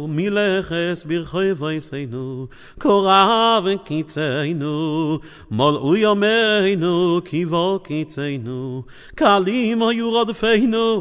מלכס ברחובות קורא וקיצנו מלאו ימינו כי בו קיצנו קלים היו רודפינו